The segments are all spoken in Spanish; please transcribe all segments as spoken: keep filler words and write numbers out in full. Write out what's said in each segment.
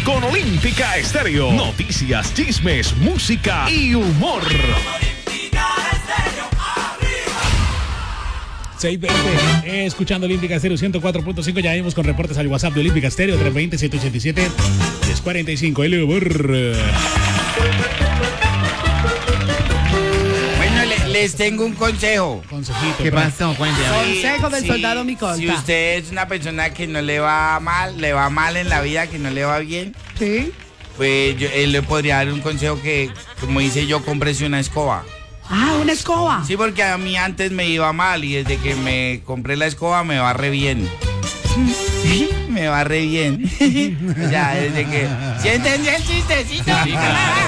con Olímpica Estéreo. Noticias, chismes, música y humor. seis veinte, eh, escuchando Olímpica Estéreo ciento cuatro punto cinco. Ya vimos con reportes al WhatsApp de Olímpica Estéreo tres veinte, ciento ochenta y siete, diez cuarenta y cinco. El humor. Bueno, le, les tengo un consejo. Consejito. ¿Qué pasó? Cuéntame. Consejo del Sí, soldado Micolta. Si usted es una persona que no le va mal, le va mal en la vida, que no le va bien, Sí. pues yo, él le podría dar un consejo que, como dice yo, cómprese una escoba. Ah, una escoba. Sí, porque a mí antes me iba mal y desde que me compré la escoba me va re bien. Me va re bien. Ya, desde que... ¿Sí entendí el chistecito? Sí, claro.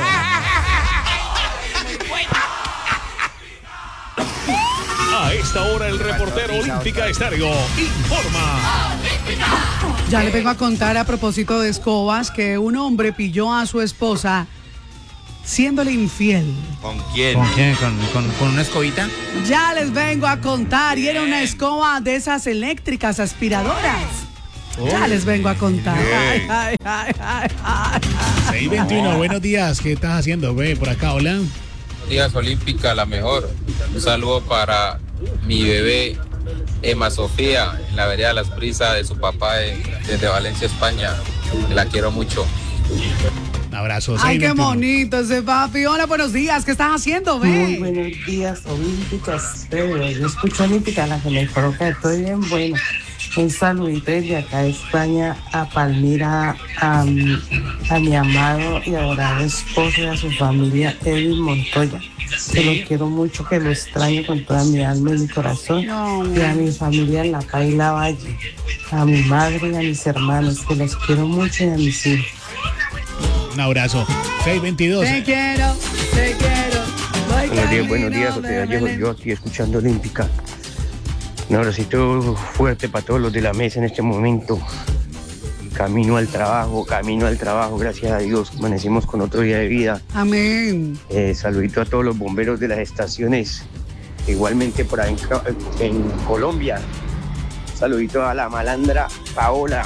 A esta hora el reportero Olímpica Estéreo informa. Ya le vengo a contar a propósito de escobas que un hombre pilló a su esposa siéndole infiel. ¿Con quién? ¿Con quién? ¿Con, con, con una escobita? Ya les vengo a contar, y era una escoba de esas eléctricas aspiradoras. Ya les vengo a contar. Ay, ay, ay, ay, ay. seis veintiuno, buenos días. ¿Qué estás haciendo? Ve por acá, hola. Buenos días, Olímpica, la mejor. Un saludo para mi bebé Emma Sofía, en la vereda Las Brisas de su papá en, desde Valencia, España. La quiero mucho. Un abrazo. Ay, qué seis veintiuno. bonito ese papi. Hola, buenos días. ¿Qué estás haciendo, ve? Muy buenos días, Olímpica Estéreo. Yo escucho Olímpica, la que me coloca, estoy bien bueno. Un saludito desde acá de España a Palmira, a, mi- a mi amado y adorado esposo y a su familia, Edwin Montoya. Que lo quiero mucho, que lo extraño con toda mi alma y mi corazón. No. Y a mi familia en La Paila Valle, a mi madre y a mis hermanos, que los quiero mucho, y a mis hijos. Un abrazo. seis veintidós. Te quiero, te quiero. Ay, Buenos días, camino buenos días, de José Vallejo. Belén. Yo aquí escuchando Olímpica. Un abracito fuerte para todos los de la mesa en este momento. Camino al trabajo, camino al trabajo, gracias a Dios. Amanecimos con otro día de vida. Amén. Eh, saludito a todos los bomberos de las estaciones. Igualmente por ahí en, Ca- en Colombia. Saludito a la malandra Paola.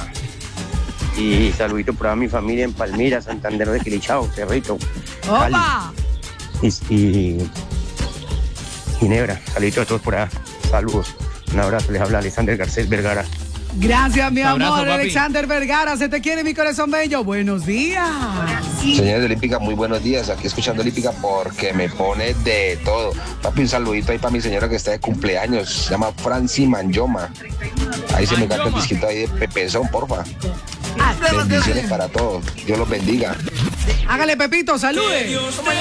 Y saludito por a mi familia en Palmira, Santander de Quilichao, Cerrito, Cali ¡Opa! y, y Ginebra. Saludito a todos por allá. Saludos. Un abrazo. Les habla Alexander Garcés Vergara. Gracias, mi Abrazo, amor. papi. Alexander Vergara, se te quiere mi corazón bello. Buenos días. Señores de Olímpica, muy buenos días. Aquí escuchando Olímpica porque me pone de todo. Papi, un saludito ahí para mi señora que está de cumpleaños. Se llama Franci Manjoma. Ahí se me canta el disquito ahí de Pepezón, porfa. Bendiciones para todos. Dios los bendiga. Hágale, Pepito, salude.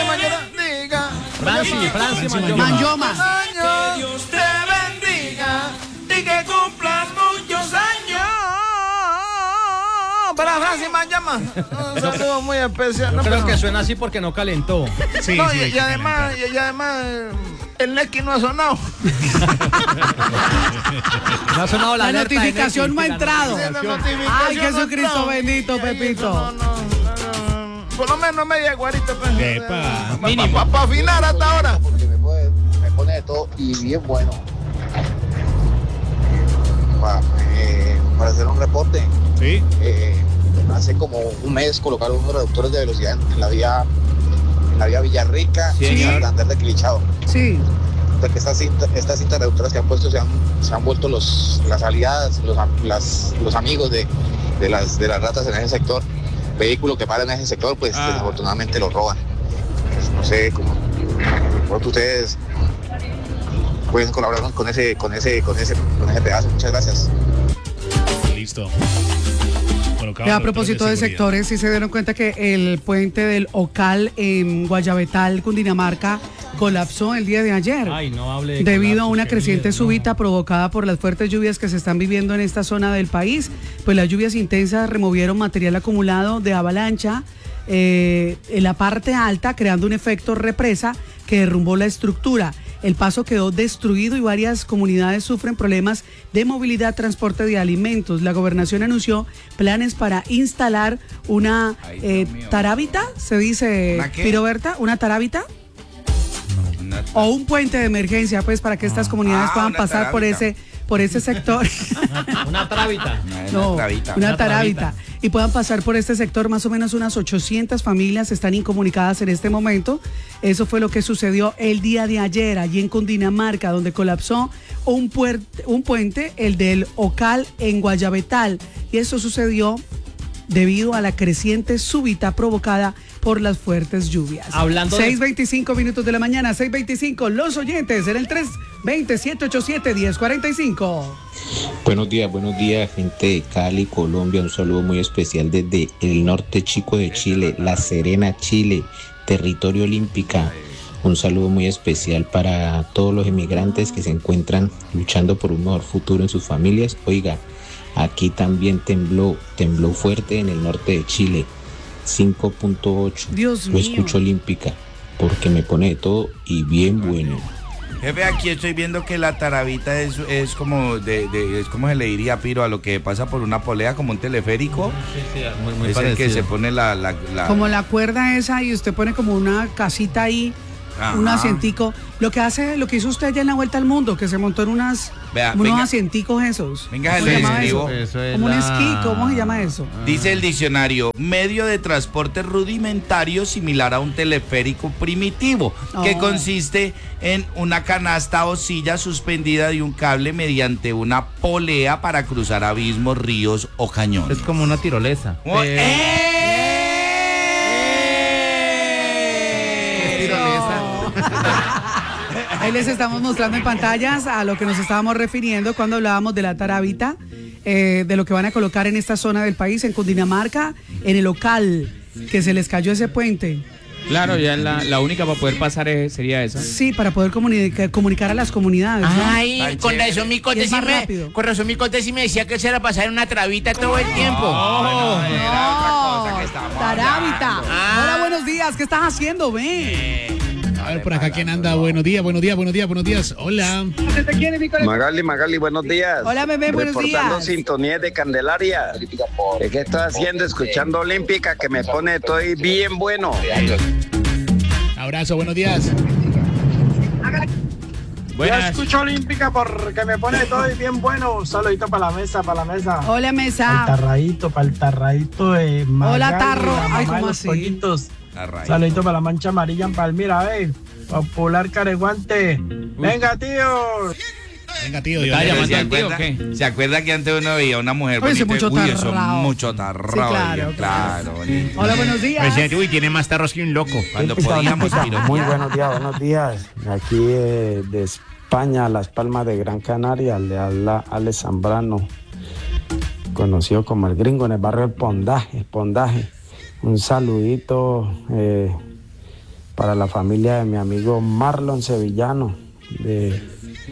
Franci, Franci Manjoma. Manjoma. Que Dios te bendiga y que cumplas muchos años. Para Francis Manjama. Un saludo muy especial. Yo creo que suena así porque no calentó. Sí, No, sí, y, hay y que además, calentar. y, y además, eh, el Neki no ha sonado. No ha sonado la, La alerta de notificación no ha Netflix, la entrado. notificación. Ay, Jesucristo bendito, Pepito. No, no, no, no. Por lo menos media guarita. Pues, Epa. Para pa, pa afinar hasta ahora. Porque me, puede- me pone de todo y bien bueno. Pa- eh, para hacer un reporte, Sí. eh, hace como un mes colocaron unos reductores de velocidad en la vía, en la vía Villarrica y Santander de Quilichao. Sí. Porque estas cintas, estas cintas reductoras que han puesto se han, se han vuelto los, las aliadas, los, am- las- los amigos de, de, las, de las ratas en ese sector. Vehículo que para en ese sector, pues Ah. desafortunadamente lo roban. Pues, no sé cómo, cómo ustedes pueden colaborar con ese, con ese, con ese, con ese pedazo. Muchas gracias. Listo. Colocado Ya, a los propósito de seguridad. sectores, sí se dieron cuenta que el puente del Ocal en Guayabetal, Cundinamarca, colapsó el día de ayer. Ay, no hable de Debido a colapso, una qué creciente miedo, súbita no. provocada por las fuertes lluvias que se están viviendo en esta zona del país, pues las lluvias intensas removieron material acumulado de avalancha eh, en la parte alta, creando un efecto represa que derrumbó la estructura. El paso quedó destruido y varias comunidades sufren problemas de movilidad, transporte de alimentos. La gobernación anunció planes para instalar una Ay, eh, Dios mío. tarábita, se dice, ¿Una qué? Piroberta, una tarábita. O un puente de emergencia, pues, para que estas comunidades Ah, puedan una pasar por tarábita. ese, por ese sector. Una tarábita. No, Una trabita. una Una tarábita. tarábita. Y puedan pasar por este sector, más o menos unas ochocientas familias están incomunicadas en este momento. Eso fue lo que sucedió el día de ayer, allí en Cundinamarca, donde colapsó un, puer- un puente, el del Ocal en Guayabetal. Y eso sucedió debido a la creciente súbita provocada por las fuertes lluvias. Hablando de- seis veinticinco minutos de la mañana, seis veinticinco, los oyentes en el tres veinte, siete ochenta y siete, diez cuarenta y cinco. Buenos días, buenos días, gente de Cali, Colombia. Un saludo muy especial desde el norte chico de Chile, La Serena, Chile, territorio olímpica. Un saludo muy especial para todos los emigrantes que se encuentran luchando por un mejor futuro en sus familias. Oiga, aquí también tembló, tembló fuerte en el norte de Chile, cinco punto ocho. Dios Lo mío. escucho olímpica porque me pone de todo y bien bueno. Jefe, aquí estoy viendo que la tarabita es, es como de, de- es como se le diría, Piro, a lo que pasa por una polea, como un teleférico. Sí, sí, muy, muy es el que parecido. se pone la... la, la- Como la cuerda esa y usted pone como una casita ahí, Ajá. un asientico. Lo que hace, lo que hizo usted allá en la Vuelta al Mundo, que se montó en unas, Vea, unos venga. asienticos esos. Venga, ¿Cómo le se llama describo. eso? Eso es Como un la- esquí, ¿cómo se llama eso? Dice el diccionario, medio de transporte rudimentario similar a un teleférico primitivo, que Oh. consiste en una canasta o silla suspendida de un cable mediante una polea para cruzar abismos, ríos o cañones. Es como una tirolesa. Oh, Eh, Ahí les estamos mostrando en pantallas a lo que nos estábamos refiriendo cuando hablábamos de la tarabita, eh, de lo que van a colocar en esta zona del país, en Cundinamarca, en el Ocal, que se les cayó ese puente. Claro, ya la, la única para poder pasar es- sería esa. Sí, para poder comunicar, comunicar a las comunidades. ¿no? Ay, con razón mi cote Y es sí más me, rápido. con razón mi cote sí me decía que se era pasar en una trabita todo el tiempo. no, era otra No, cosa que estábamos Tarabita. hablando. Hola, buenos días. ¿Qué estás haciendo? Ven. A ver por acá quién anda. Buenos días, buenos días, buenos días, buenos días. Hola. Magali, Magali, buenos días. Hola, bebé, buenos Reportando días. sintonía de Candelaria. ¿Qué estoy haciendo? Escuchando Olímpica, que me pone, estoy bien bueno. Abrazo, buenos días. Buenas. escucho Olímpica porque me pone todo bien bueno. Un saludito para la mesa, para la mesa. Hola, Para el mesa. tarraíto, para el tarraíto de Magali, Hola, Tarro. la mamá Ay, de ¿cómo los así? pollitos. La raíz. Saludito para la mancha amarilla en Palmira, ve. Popular Careguante. Venga, tío. Venga, tío. ¿Me Dios está le- llamando ¿Se al tío o acuerda, qué? ¿Se acuerda que antes uno veía una mujer Oye, ese bonita? mucho Uy, eso tarrao. mucho tarrao. Sí, claro, oiga, claro. bonito. Hola, buenos días. Uy, tiene más tarros que un loco. Cuando Olímpica, podíamos, Olímpica. Piro. Muy buenos días, buenos días. Aquí eh, de España, Las Palmas de Gran Canaria, le habla Alex Zambrano, conocido como el gringo en el barrio El Pondaje. El Pondaje. Un saludito eh, para la familia de mi amigo Marlon Sevillano, de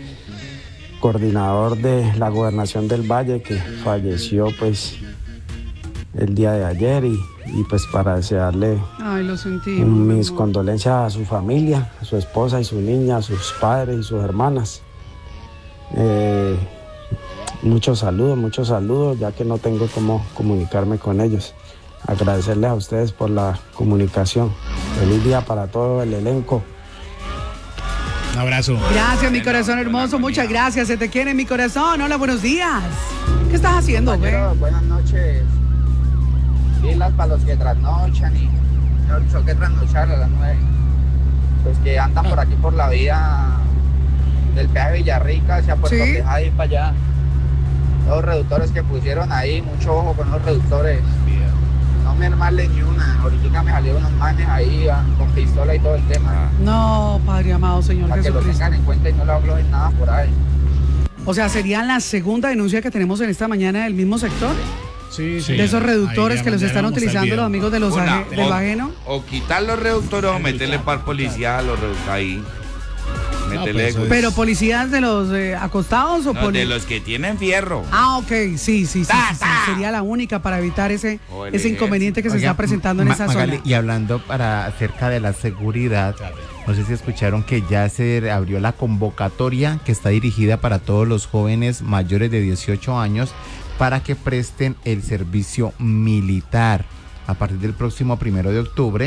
coordinador de la gobernación del Valle, que falleció pues el día de ayer, y, y pues para desearle Ay, lo sentí. mis amor. condolencias a su familia, a su esposa y su niña, a sus padres y sus hermanas. Eh, muchos saludos, muchos saludos, ya que no tengo cómo comunicarme con ellos. Agradecerles a ustedes por la comunicación. Feliz día para todo el elenco. Un abrazo. Gracias, mi corazón hermoso. Muchas gracias. Se te quiere, mi corazón. Hola, buenos días. ¿Qué estás haciendo, güey? Buenas noches. Pilas para los que trasnochan y mejor dicho, que trasnochar a las nueve. Pues que andan por aquí por la vía del peaje Villarrica hacia Puerto Sí. Tejada y para allá. Los reductores que pusieron ahí, mucho ojo con los reductores. No mermarle ni una. Ahorita me salieron unos manes ahí ah, con pistola y todo el tema. No, Padre amado, Señor Para que lo Jesucristo. tengan en cuenta y no lo hablen nada por ahí. O sea, sería la segunda denuncia que tenemos en esta mañana del mismo sector. Sí, De esos reductores Ahí que los ya están vamos al utilizando video. los amigos de los Una, aje- del o- ajeno. O quitar los reductores o meterle par policía a los reductores ahí. Métele. pues, Pero policías de los eh, acostados o no, poli- de los que tienen fierro. Ah, ok, sí, sí, sí, sí, sí, sería la única para evitar ese, O el ese inconveniente que se está presentando en Ma- esa Magali, zona. Y hablando para acerca de la seguridad, no sé si escucharon que ya se abrió la convocatoria que está dirigida para todos los jóvenes mayores de dieciocho años para que presten el servicio militar. A partir del próximo primero de octubre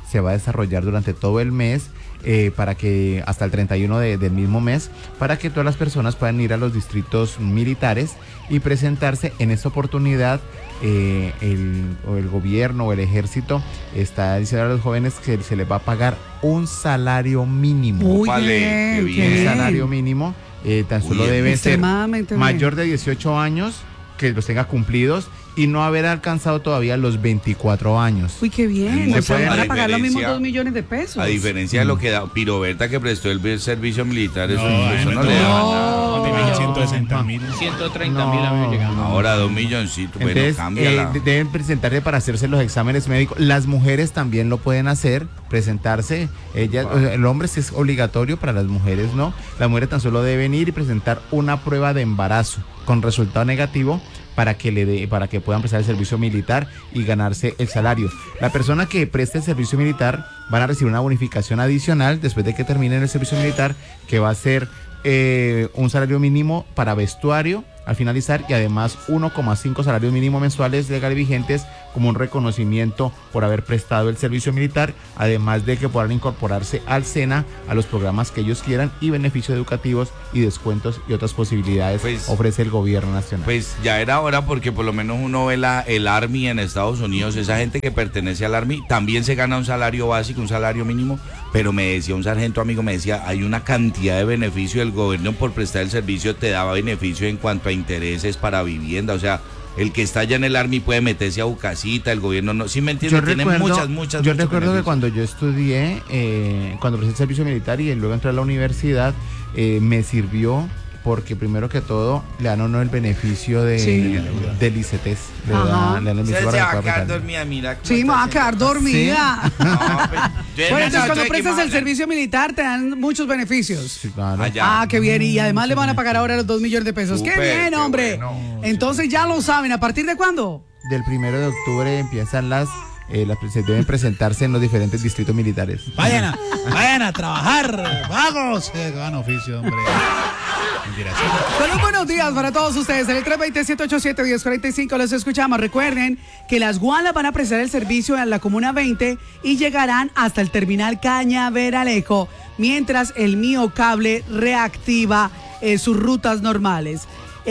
se va a desarrollar durante todo el mes, eh, para que hasta el treinta y uno de, del mismo mes, para que todas las personas puedan ir a los distritos militares y presentarse. En esta oportunidad, eh, el, o el gobierno o el ejército está diciendo a los jóvenes que se les va a pagar un salario mínimo. Uy, bien, un bien. salario mínimo, eh, tan solo Uy, debe ser extremadamente mayor de dieciocho años, que los tenga cumplidos y no haber alcanzado todavía los veinticuatro años. Uy, qué bien. Se O sea, puede- van a pagar los mismos diferencia- dos millones de pesos. A diferencia de lo que da Piroberta, que prestó el servicio militar, eso No, no, ay, eso no, no le da no. nada. ciento sesenta mil. ciento treinta mil a mí me llegaron. Ahora dos milloncitos, bueno, Entonces, cámbiala. eh, deben presentarse para hacerse los exámenes médicos. Las mujeres también lo pueden hacer, presentarse. Ellas, o sea, el hombre sí es obligatorio, para las mujeres no. Las mujeres tan solo deben ir y presentar una prueba de embarazo con resultado negativo para que le dé, para que puedan prestar el servicio militar y ganarse el salario. La persona que preste el servicio militar van a recibir una bonificación adicional después de que terminen el servicio militar, que va a ser eh, un salario mínimo para vestuario al finalizar, y además uno coma cinco salarios mínimos mensuales legales vigentes como un reconocimiento por haber prestado el servicio militar, además de que podrán incorporarse al SENA, a los programas que ellos quieran, y beneficios educativos y descuentos y otras posibilidades Pues- ofrece el gobierno nacional. Pues ya era hora, porque por lo menos uno ve la, el Army en Estados Unidos, esa gente que pertenece al Army también se gana un salario básico, un salario mínimo, pero me decía un sargento amigo, me decía, hay una cantidad de beneficios, el gobierno por prestar el servicio te daba beneficio en cuanto a intereses para vivienda, o sea, el que está allá en el Army puede meterse a Bucasita, el gobierno no, ¿sí me entiendes? Tiene muchas, muchas, yo muchos recuerdo que beneficios. cuando yo estudié, eh, cuando presté el servicio militar y luego entré a la universidad, eh, me sirvió porque primero que todo le dan a uno el beneficio de, Sí. del I C T S. Le Ajá. dan, le dan el Usted beneficio se para va que a pueda quedar prestar. dormida, mira. cómo Sí, me está va a haciendo. quedar dormida. No, pues, yo en Bueno, esa entonces cuando estoy prestas el quemando. servicio militar te dan muchos beneficios. Sí, claro. Allá. Ah, qué bien. Y además le van a pagar ahora los dos millones de pesos. ¡Qué Súper, bien, qué hombre! bueno. Entonces ya lo saben. ¿A partir de cuándo? Del primero de octubre empiezan las, eh, las se deben presentarse en los diferentes distritos militares. Vayan a, vayan a trabajar, vagos. Eh, van oficio, hombre. Mentira, sí. Bueno, buenos días para todos ustedes. En el tres dos cero, siete ocho siete, uno cero cuatro cinco los escuchamos. Recuerden que las gualas van a prestar el servicio en la Comuna veinte y llegarán hasta el terminal Cañaveralejo, mientras el Mío Cable reactiva eh, sus rutas normales.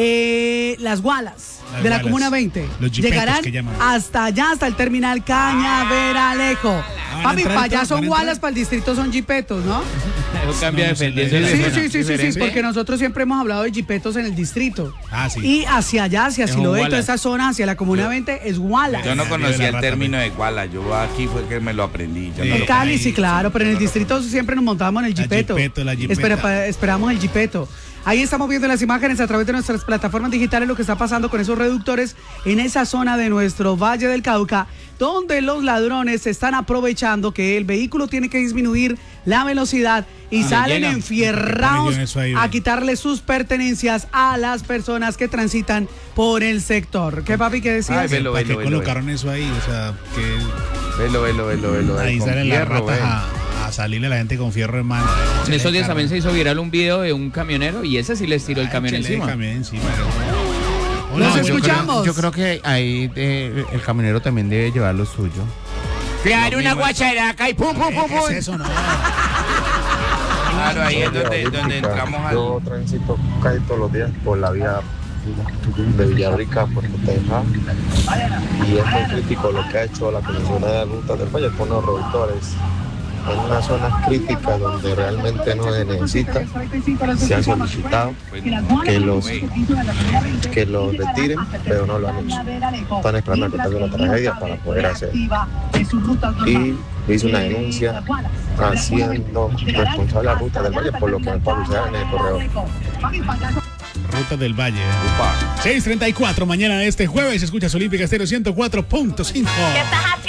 Eh, las gualas Las de la gualas, Comuna veinte los jipetos llegarán que llaman. hasta allá, hasta el terminal Cañaveralejo. ¿van a Papi, entrar para allá todos? ¿Van son a gualas, entrar? para el distrito son jipetos, ¿no? Eso cambia No, no sé, dependiendo la- de Sí, la sí, sí, sí, sí, diferencia. porque nosotros siempre hemos hablado de jipetos en el distrito. Ah, sí. Y hacia allá, hacia Es Siloé, un toda Walla. esa zona, hacia la Comuna veinte, es Guala. Yo no Arriba de conocía la el rata, término de Guala, yo aquí fue que me lo aprendí. ya no En lo- Cali, sí, claro, pero en el distrito siempre nos montamos en el La jipeto. jipeto, la jipeta. Espera, pa- esperamos el jipeto. Ahí estamos viendo las imágenes a través de nuestras plataformas digitales, lo que está pasando con esos reductores en esa zona de nuestro Valle del Cauca, donde los ladrones se están aprovechando que el vehículo tiene que disminuir la velocidad y Ah, salen llega. enfierrados Yo en eso ahí, a ve. quitarle sus pertenencias a las personas que transitan por el sector. ¿Qué, papi, qué decías? Ay, velo, ¿Para qué velo, velo, colocaron eso ahí? O sea, que Velo, velo, velo, velo. ahí con salen las fierro, ratas ve. a, a salirle a la gente con fierro en mano. En esos días Échale también se carro. hizo viral un video de un camionero y ese sí les tiró el camión Échale el encima. camión encima. Los Hola, yo creo- escuchamos. Yo creo que ahí eh, el camionero también debe llevar lo suyo. Crear Lo una mismo. guacharaca y pum, pum, pum, ¿Qué es pum. eso? No. Claro, ahí es donde, donde entramos Yo al... transito casi todos los días por la vía de Villarrica a Puerto Tejada y es muy crítico lo que ha hecho la Comisión de Ruta del Valle con los reductores en unas zonas críticas donde realmente no se necesita. Se han solicitado que los, que los retiren, pero no lo han hecho. Están esperando a que pase una tragedia para poder hacer. Y hice una denuncia haciendo responsable a la Ruta del Valle por lo que me puede suceder en el correo. Ruta del Valle. Upa. seis treinta y cuatro mañana de este jueves. Escuchas Olímpica Estéreo ciento cuatro punto cinco. ¿Qué estás haciendo?